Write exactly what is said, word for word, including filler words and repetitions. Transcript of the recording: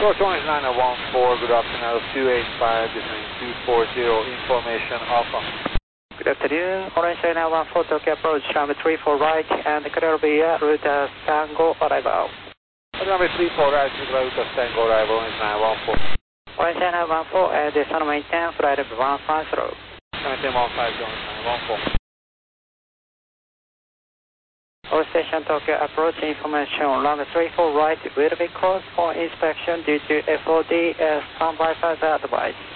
Approach Orange niner one four, good afternoon, two eight five, between two four zero, information Alpha. Good afternoon, Orange niner one four, Tokyo approach, runway three four right, and clear via route Tango arrival. Runway three four right, clear route Tango arrival, Orange niner one four. Orange niner one four, and descend maintain, flight level one five zero. Maintain one five zero, Orange niner one four. All station Tokyo approach information, runway three four right will be closed for inspection due to F O D, uh, standby further advice.